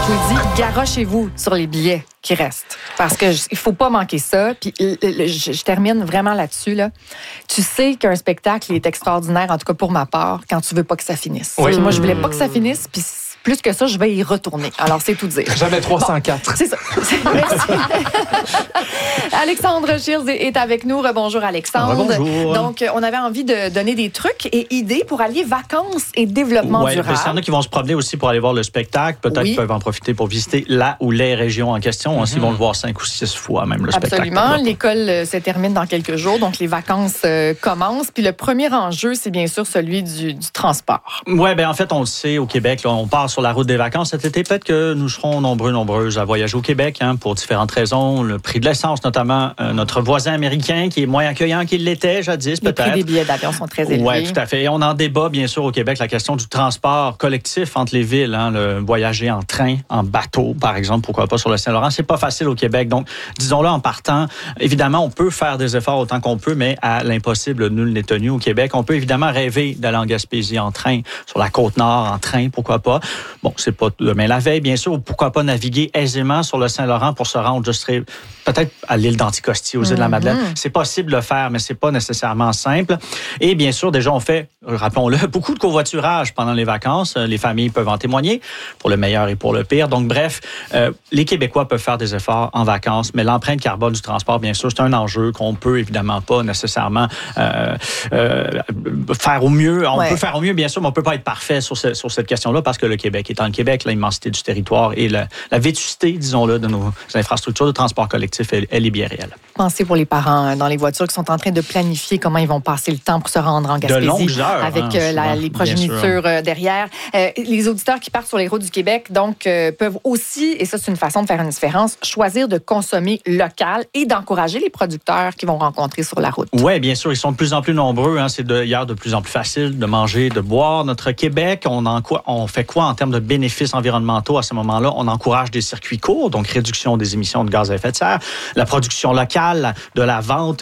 vous le dis, garochez-vous sur les billets qui restent. Parce que il faut pas manquer ça. Puis je termine vraiment là-dessus. Là. Tu sais qu'un spectacle est extraordinaire, en tout cas pour ma part, quand tu veux pas que ça finisse. Oui. Moi, je voulais pas que ça finisse, puis plus que ça, je vais y retourner. Alors, c'est tout dire. Jamais 304. Bon, c'est ça. Merci. Alexandre Schirz est avec nous. Rebonjour, Alexandre. Rebonjour. Donc, on avait envie de donner des trucs et idées pour allier vacances et développement durable. Il y en a qui vont se promener aussi pour aller voir le spectacle. Peut-être qu'ils peuvent en profiter pour visiter la ou les régions en question. Ils vont le voir 5 ou 6 fois, même, le spectacle. Absolument. L'école se termine dans quelques jours, donc les vacances commencent. Puis le premier enjeu, c'est bien sûr celui du transport. Oui, bien en fait, on le sait, au Québec, là, on part sur la route des vacances cet été. Peut-être que nous serons nombreuses à voyager au Québec pour différentes raisons. Le prix de l'essence, notamment notre voisin américain qui est moins accueillant qu'il l'était jadis, peut-être. Les prix des billets d'avion sont très élevés. Oui, tout à fait. Et on en débat, bien sûr, au Québec, la question du transport collectif entre les villes. Le voyager en train, en bateau, par exemple, pourquoi pas sur le Saint-Laurent. C'est pas facile au Québec. Donc, disons-le en partant, évidemment, on peut faire des efforts autant qu'on peut, mais à l'impossible, nul n'est tenu au Québec. On peut évidemment rêver d'aller en Gaspésie en train, sur la Côte-Nord en train, pourquoi pas. Bon, c'est pas demain la veille, bien sûr, ou pourquoi pas naviguer aisément sur le Saint-Laurent pour se rendre, peut-être à l'île d'Anticosti, aux îles de la Madeleine. C'est possible de le faire, mais c'est pas nécessairement simple. Et bien sûr, déjà, on fait, rappelons-le, beaucoup de covoiturage pendant les vacances. Les familles peuvent en témoigner, pour le meilleur et pour le pire. Donc, bref, les Québécois peuvent faire des efforts en vacances, mais l'empreinte carbone du transport, bien sûr, c'est un enjeu qu'on peut évidemment pas nécessairement faire au mieux. On peut faire au mieux, bien sûr, mais on peut pas être parfait sur cette question-là parce que le Québec étant le Québec, l'immensité du territoire et la vétusté, disons-le, de nos infrastructures de transport collectif, elle est bien réelle. Pensez pour les parents dans les voitures qui sont en train de planifier comment ils vont passer le temps pour se rendre en Gaspésie. De longues heures. Avec les progénitures derrière. Les auditeurs qui partent sur les routes du Québec, donc, peuvent aussi, et ça, c'est une façon de faire une différence, choisir de consommer local et d'encourager les producteurs qu'ils vont rencontrer sur la route. Oui, bien sûr, ils sont de plus en plus nombreux. C'est d'ailleurs de plus en plus facile de manger, de boire. Notre Québec, on fait quoi en termes de bénéfices environnementaux à ce moment-là? On encourage des circuits courts, donc réduction des émissions de gaz à effet de serre, la production locale, de la vente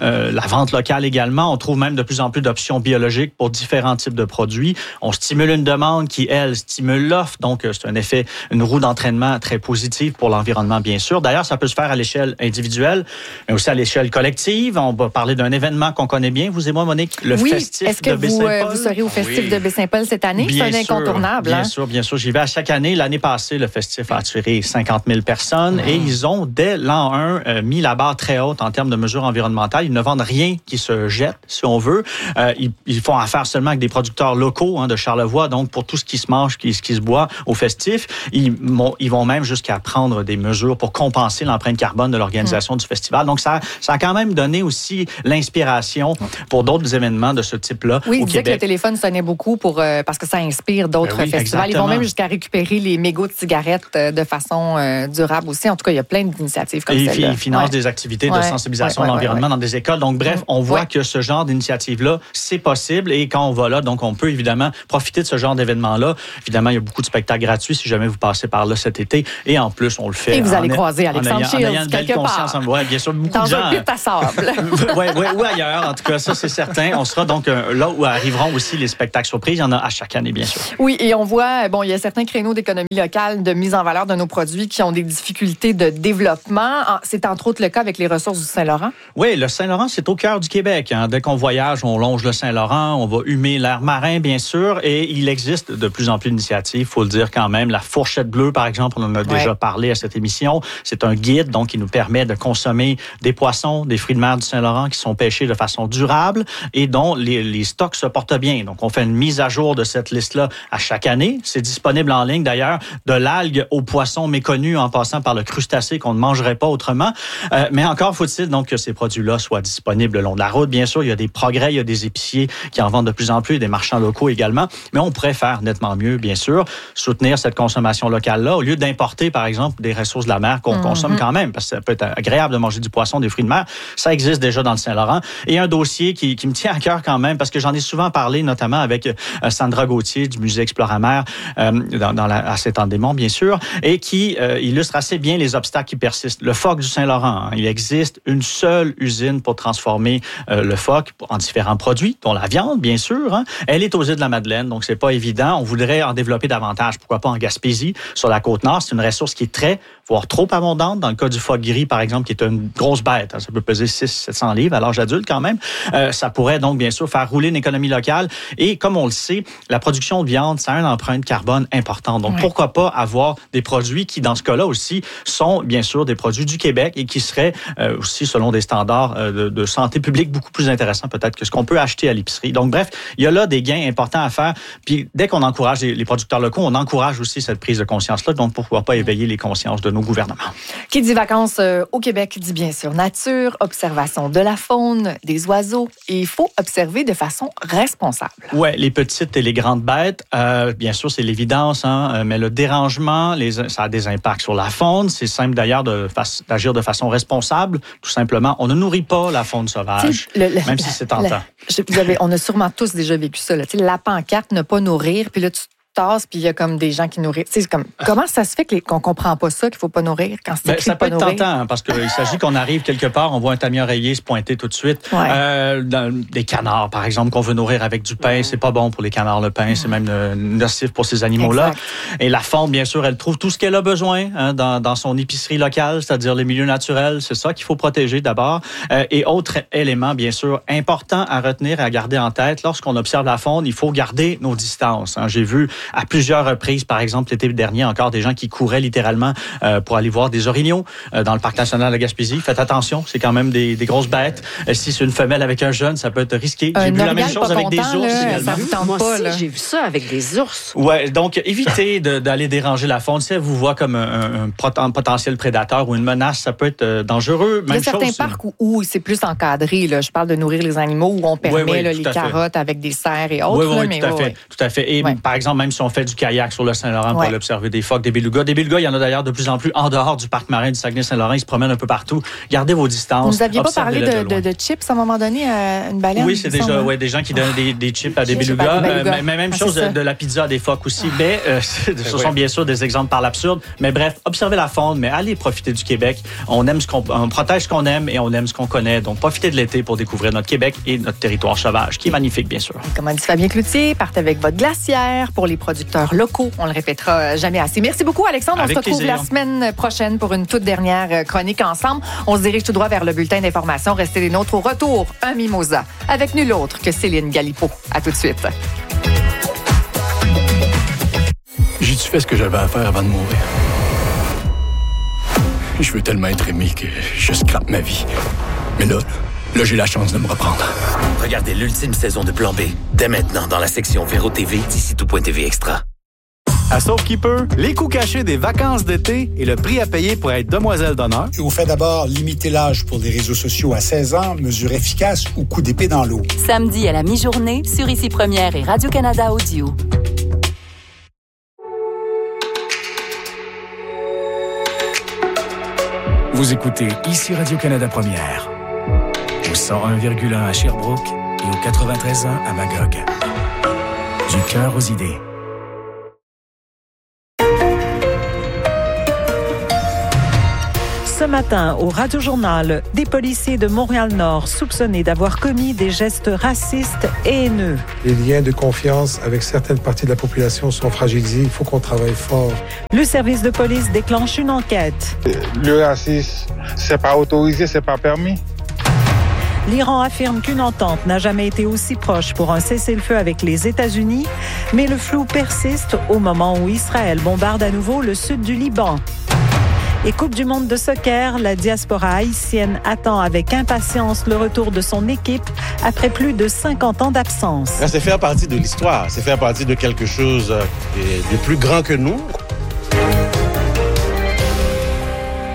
locale également. On trouve même de plus en plus d'options biologiques pour différents types de produits. On stimule une demande qui, elle, stimule l'offre. Donc, c'est un effet, une roue d'entraînement très positive pour l'environnement, bien sûr. D'ailleurs, ça peut se faire à l'échelle individuelle, mais aussi à l'échelle collective. On va parler d'un événement qu'on connaît bien, vous et moi, Monique, le festif de Baie-Saint-Paul. Est-ce que vous serez au festif de Baie-Saint-Paul cette année? Bien c'est un incontournable. Bien sûr. J'y vais à chaque année. L'année passée, le festif a attiré 50 000 personnes et ils ont, dès l'an 1, mis la barre très haute en termes de mesures environnementales. Ils ne vendent rien qui se jette, si on veut. Ils font affaire seulement avec des producteurs locaux de Charlevoix. Donc, pour tout ce qui se mange, qui se boit au festif, ils vont même jusqu'à prendre des mesures pour compenser l'empreinte carbone de l'organisation du festival. Donc, ça a quand même donné aussi l'inspiration pour d'autres événements de ce type-là oui, au Québec. Que le téléphone sonnait beaucoup parce que ça inspire d'autres festivals. Exactement. Ils vont même jusqu'à récupérer les mégots de cigarettes de façon durable aussi. En tout cas, il y a plein d'initiatives comme celle-là. Ils financent des activités de sensibilisation à l'environnement dans des écoles. Donc, bref, on voit que ce genre d'initiative-là, c'est possible. Et quand on va là, donc on peut évidemment profiter de ce genre d'événement-là. Évidemment, il y a beaucoup de spectacles gratuits si jamais vous passez par là cet été. Et en plus, on le fait. Et vous allez croiser Alexandre Schirz quelque part. Oui, bien sûr, beaucoup de gens. Dans un pit à sable. ou ailleurs. En tout cas, ça, c'est certain. On sera donc là où arriveront aussi les spectacles surprises. Il y en a à chaque année, bien sûr. Oui, et on voit, il y a certains créneaux d'économie locale, de mise en valeur de nos produits qui ont des difficultés de développement. C'est entre autres le cas avec les ressources du Saint-Laurent. Oui, le Saint-Laurent, c'est au cœur du Québec. Dès qu'on voyage, on longe le Saint-Laurent, on va humer l'air marin, bien sûr, et il existe de plus en plus d'initiatives, il faut le dire quand même. La fourchette bleue, par exemple, on en a déjà parlé à cette émission. C'est un guide, donc, qui nous permet de consommer des poissons, des fruits de mer du Saint-Laurent qui sont pêchés de façon durable et dont les stocks se portent bien. Donc, on fait une mise à jour de cette liste-là à chaque année. C'est disponible en ligne, d'ailleurs, de l'algue au poisson méconnu en passant par le crustacé qu'on ne mangerait pas autrement. Mais encore faut-il donc que ces produits-là soient disponibles le long de la route. Bien sûr, il y a des progrès, il y a des épiciers qui en vendent de plus en plus, des marchands locaux également. Mais on pourrait faire nettement mieux, bien sûr, soutenir cette consommation locale-là au lieu d'importer, par exemple, des ressources de la mer qu'on consomme quand même, parce que ça peut être agréable de manger du poisson, des fruits de mer. Ça existe déjà dans le Saint-Laurent. Et un dossier qui me tient à cœur quand même, parce que j'en ai souvent parlé, notamment avec Sandra Gauthier du Musée Exploramer. à cet endément, bien sûr, et qui illustre assez bien les obstacles qui persistent. Le phoque du Saint-Laurent, il existe une seule usine pour transformer le phoque en différents produits, dont la viande, bien sûr. Elle est aux îles de la Madeleine, donc c'est pas évident. On voudrait en développer davantage. Pourquoi pas en Gaspésie, sur la Côte-Nord. C'est une ressource qui est très, voire trop abondante. Dans le cas du phoque gris, par exemple, qui est une grosse bête. Ça peut peser 600-700 livres à l'âge adulte quand même. Ça pourrait donc, bien sûr, faire rouler une économie locale. Et comme on le sait, la production de viande, ça a une empreinte carbone importante. Donc, pourquoi pas avoir des produits qui, dans ce cas-là aussi, sont, bien sûr, des produits du Québec et qui seraient aussi, selon des standards de santé publique, beaucoup plus intéressants peut-être que ce qu'on peut acheter à l'épicerie. Donc, bref, il y a là des gains importants à faire. Puis, dès qu'on encourage les producteurs locaux, on encourage aussi cette prise de conscience-là. Donc, pourquoi pas éveiller les consciences de nos gouvernements. Qui dit vacances au Québec dit bien sûr nature, observation de la faune, des oiseaux. Et il faut observer de façon responsable. Oui, les petites et les grandes bêtes, bien sûr, c'est l'évidence, mais le dérangement, ça a des impacts sur la faune. C'est simple d'ailleurs d'agir de façon responsable. Tout simplement, on ne nourrit pas la faune sauvage, même si c'est tentant. On a sûrement tous déjà vécu ça. Là. La pancarte, ne pas nourrir, puis là, tu tasses, puis il y a comme des gens qui nourrissent. Comment ça se fait qu'on ne comprend pas ça, qu'il ne faut pas nourrir quand c'est écrit ça peut pas être nourrir? tentant, parce qu'il s'agit qu'on arrive quelque part, on voit un tamier rayé se pointer tout de suite. Des canards, par exemple, qu'on veut nourrir avec du pain, c'est pas bon pour les canards, le pain, c'est même nocif pour ces animaux-là. Exact. Et la faune, bien sûr, elle trouve tout ce qu'elle a besoin dans son épicerie locale, c'est-à-dire les milieux naturels, c'est ça qu'il faut protéger d'abord. Et autre élément, bien sûr, important à retenir et à garder en tête, lorsqu'on observe la faune, il faut garder nos distances. J'ai vu à plusieurs reprises, par exemple, l'été dernier, encore des gens qui couraient littéralement pour aller voir des orignaux dans le parc national de la Gaspésie. Faites attention, c'est quand même des grosses bêtes. Si c'est une femelle avec un jeune, ça peut être risqué. J'ai vu la même chose avec des ours également. Moi aussi, j'ai vu ça avec des ours. Ouais, donc évitez d'aller déranger la faune. Si elle vous voit comme un potentiel prédateur ou une menace, ça peut être dangereux. Il y a certains parcs où c'est plus encadré. Là. Je parle de nourrir les animaux, où on permet les carottes avec des cerfs et autres. Oui, tout à fait. Et par exemple, même si on fait du kayak sur le Saint-Laurent pour l'observer des phoques, des belugas. Des belugas, il y en a d'ailleurs de plus en plus en dehors du parc marin du Saguenay-Saint-Laurent. Ils se promènent un peu partout. Gardez vos distances. Vous n'aviez pas parlé de chips à un moment donné à une baleine? Oui, c'est déjà des gens qui donnent des chips à des belugas. Mais même chose de la pizza à des phoques aussi. Mais ce sont bien sûr des exemples par l'absurde. Mais bref, observez la faune, mais allez profiter du Québec. On protège ce qu'on aime et on aime ce qu'on connaît. Donc, profitez de l'été pour découvrir notre Québec et notre territoire sauvage, qui est magnifique, bien sûr. Et comme a dit Fabien Cloutier, partez avec votre glacière pour les producteurs locaux. On le répétera jamais assez. Merci beaucoup, Alexandre. On se retrouve la semaine prochaine pour une toute dernière chronique ensemble. On se dirige tout droit vers le bulletin d'information. Restez les nôtres. Au retour, un mimosa avec nul autre que Céline Galipo. À tout de suite. J'ai-tu fait ce que j'avais à faire avant de mourir? Je veux tellement être aimé que je scrape ma vie. Mais là, j'ai la chance de me reprendre. Regardez l'ultime saison de Plan B dès maintenant dans la section Véro TV d'ici tout.tv Extra. À Sauve qui peut, les coûts cachés des vacances d'été et le prix à payer pour être demoiselle d'honneur. Je vous fais d'abord limiter l'âge pour les réseaux sociaux à 16 ans, mesure efficace ou coup d'épée dans l'eau. Samedi à la mi-journée sur Ici Première et Radio-Canada Audio. Vous écoutez Ici Radio-Canada Première, au 101,1 à Sherbrooke et au 93.1 à Magog. Du cœur aux idées. Ce matin, au Radio-Journal, des policiers de Montréal-Nord soupçonnés d'avoir commis des gestes racistes et haineux. Les liens de confiance avec certaines parties de la population sont fragilisés. Il faut qu'on travaille fort. Le service de police déclenche une enquête. Le racisme, c'est pas autorisé, c'est pas permis. L'Iran affirme qu'une entente n'a jamais été aussi proche pour un cessez-le-feu avec les États-Unis, mais le flou persiste au moment où Israël bombarde à nouveau le sud du Liban. Et Coupe du monde de soccer, la diaspora haïtienne attend avec impatience le retour de son équipe après plus de 50 ans d'absence. C'est faire partie de l'histoire, c'est faire partie de quelque chose de plus grand que nous.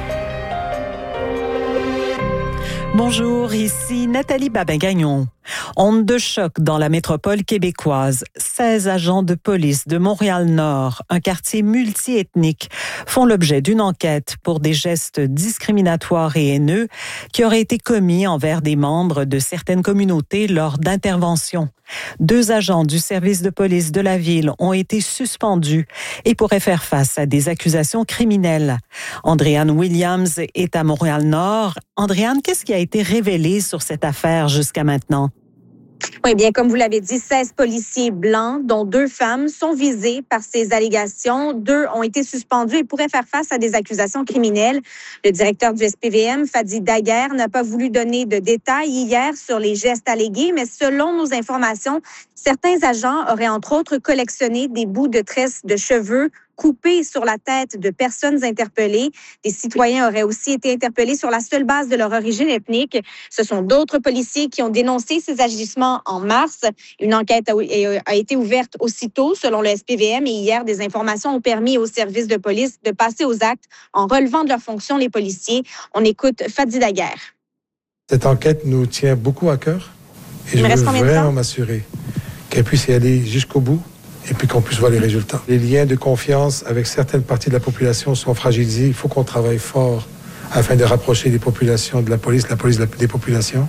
Bonjour, ici Nathalie Babin-Gagnon. Onde de choc dans la métropole québécoise. 16 agents de police de Montréal-Nord, un quartier multiethnique, font l'objet d'une enquête pour des gestes discriminatoires et haineux qui auraient été commis envers des membres de certaines communautés lors d'interventions. 2 agents du service de police de la ville ont été suspendus et pourraient faire face à des accusations criminelles. Andréane Williams est à Montréal-Nord. Andréane, qu'est-ce qui a été révélé sur cette affaire jusqu'à maintenant? Oui, bien, comme vous l'avez dit, 16 policiers blancs, dont 2 femmes, sont visés par ces allégations. 2 ont été suspendus et pourraient faire face à des accusations criminelles. Le directeur du SPVM, Fadi Daguerre, n'a pas voulu donner de détails hier sur les gestes allégués, mais selon nos informations, certains agents auraient entre autres collectionné des bouts de tresses de cheveux coupés sur la tête de personnes interpellées. Des citoyens auraient aussi été interpellés sur la seule base de leur origine ethnique. Ce sont d'autres policiers qui ont dénoncé ces agissements en mars. Une enquête a été ouverte aussitôt, selon le SPVM, et hier, des informations ont permis aux services de police de passer aux actes en relevant de leurs fonctions les policiers. On écoute Fadi Daguerre. Cette enquête nous tient beaucoup à cœur et je veux vraiment m'assurer qu'elle puisse y aller jusqu'au bout et puis qu'on puisse voir les résultats. Les liens de confiance avec certaines parties de la population sont fragilisés. Il faut qu'on travaille fort afin de rapprocher les populations de la police des populations.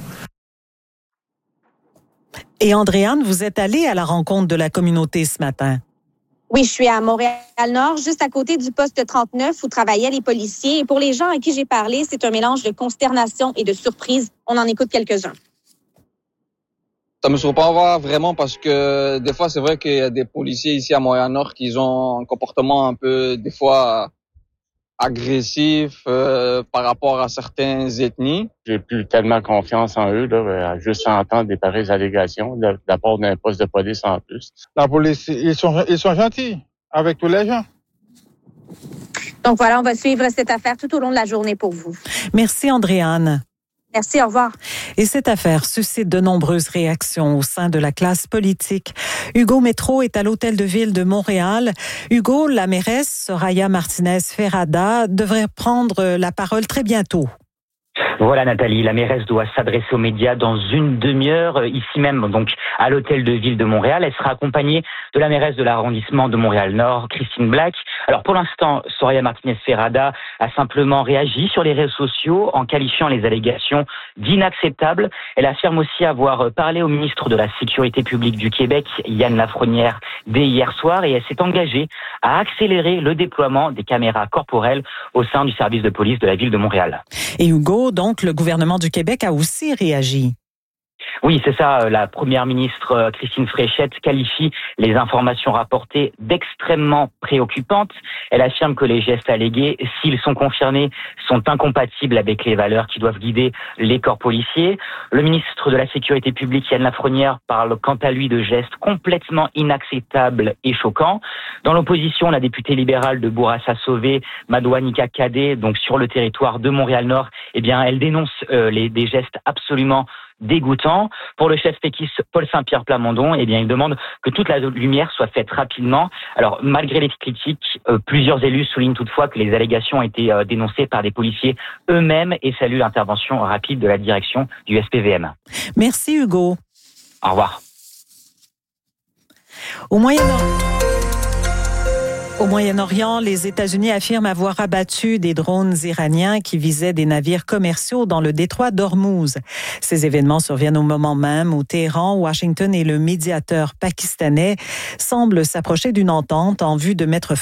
Et Andréane, vous êtes allée à la rencontre de la communauté ce matin. Oui, je suis à Montréal-Nord, juste à côté du poste 39 où travaillaient les policiers. Et pour les gens à qui j'ai parlé, c'est un mélange de consternation et de surprise. On en écoute quelques-uns. Ça me surprend pas vraiment parce que des fois, c'est vrai qu'il y a des policiers ici à Montréal-Nord qui ont un comportement un peu, des fois, agressif par rapport à certaines ethnies. J'ai plus tellement confiance en eux, là, juste à entendre des pareilles allégations de la part d'un poste de police en plus. La police, ils sont gentils avec tous les gens. Donc voilà, on va suivre cette affaire tout au long de la journée pour vous. Merci Andréane. Merci, au revoir. Et cette affaire suscite de nombreuses réactions au sein de la classe politique. Hugo Métro est à l'Hôtel de Ville de Montréal. Hugo, la mairesse Soraya Martinez-Ferrada devrait prendre la parole très bientôt. Voilà Nathalie, la mairesse doit s'adresser aux médias dans une demi-heure, ici même, donc à l'Hôtel de Ville de Montréal. Elle sera accompagnée de la mairesse de l'arrondissement de Montréal-Nord, Christine Black. Alors pour l'instant, Soraya Martinez-Ferrada a simplement réagi sur les réseaux sociaux en qualifiant les allégations d'inacceptables. Elle affirme aussi avoir parlé au ministre de la Sécurité publique du Québec, Yann Lafrenière, dès hier soir, et elle s'est engagée à accélérer le déploiement des caméras corporelles au sein du service de police de la ville de Montréal. Et Hugo, donc, le gouvernement du Québec a aussi réagi. Oui, c'est ça. La première ministre Christine Fréchette qualifie les informations rapportées d'extrêmement préoccupantes. Elle affirme que les gestes allégués, s'ils sont confirmés, sont incompatibles avec les valeurs qui doivent guider les corps policiers. Le ministre de la Sécurité publique, Yann Lafrenière, parle quant à lui de gestes complètement inacceptables et choquants. Dans l'opposition, la députée libérale de Bourassa-Sauvé, Madouanika Kadé, donc sur le territoire de Montréal-Nord, eh bien, elle dénonce des gestes absolument dégoûtant. Pour le chef péquiste Paul Saint-Pierre Plamondon, eh bien, il demande que toute la lumière soit faite rapidement. Alors, malgré les critiques, plusieurs élus soulignent toutefois que les allégations ont été dénoncées par des policiers eux-mêmes et saluent l'intervention rapide de la direction du SPVM. Merci Hugo. Au revoir. Au Moyen-Orient, les États-Unis affirment avoir abattu des drones iraniens qui visaient des navires commerciaux dans le détroit d'Ormuz. Ces événements surviennent au moment même où Téhéran, Washington et le médiateur pakistanais semblent s'approcher d'une entente en vue de mettre